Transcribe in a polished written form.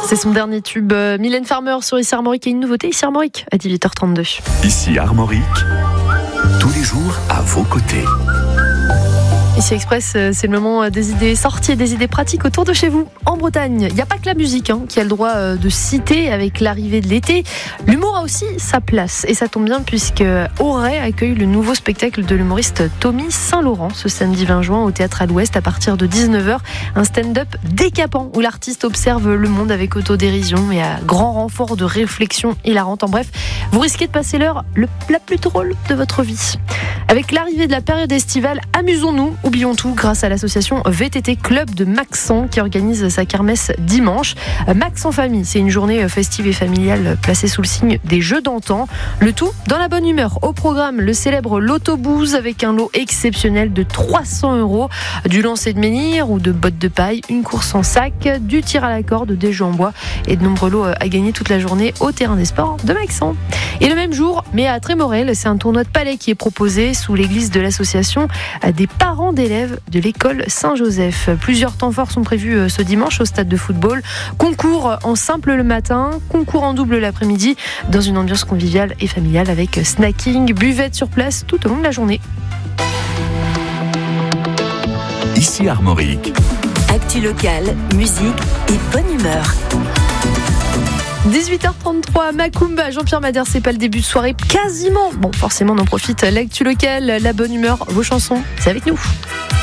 C'est son dernier tube. Mylène Farmer sur Ici Armorique et une nouveauté Ici Armorique à 18h32. Ici Armorique, tous les jours à vos côtés. Ici Express, c'est le moment des idées sorties et des idées pratiques autour de chez vous. En Bretagne, il n'y a pas que la musique qui a le droit de citer avec l'arrivée de l'été. L'humour a aussi sa place. Et ça tombe bien puisque Auray accueille le nouveau spectacle de l'humoriste Tommy Saint-Laurent ce samedi 20 juin au Théâtre à l'Ouest à partir de 19h. Un stand-up décapant où l'artiste observe le monde avec autodérision et à grand renfort de réflexion hilarante. En bref, vous risquez de passer l'heure la plus drôle de votre vie. Avec l'arrivée de la période estivale, amusons-nous, oublions tout grâce à l'association VTT Club de Maxent qui organise sa kermesse dimanche. Max en famille, c'est une journée festive et familiale placée sous le signe des jeux d'antan. Le tout dans la bonne humeur. Au programme, le célèbre Loto-Booze avec un lot exceptionnel de 300 €, du lancer de menhir ou de bottes de paille, une course en sac, du tir à la corde, des jeux en bois et de nombreux lots à gagner toute la journée au terrain des sports de Maxent. Et le même jour, mais à Trémorel, c'est un tournoi de palais qui est proposé sous l'église de l'association des parents d'élèves de l'école Saint-Joseph. Plusieurs temps forts sont prévus ce dimanche au stade de football. Concours en simple le matin, concours en double l'après-midi, dans une ambiance conviviale et familiale avec snacking, buvette sur place tout au long de la journée. Ici Armorique. Actu locale, musique et bonne humeur. 18h33, Macumba, Jean-Pierre Madère, c'est pas le début de soirée, quasiment. Bon, forcément, on en profite. L'actu locale, la bonne humeur, vos chansons, c'est avec nous.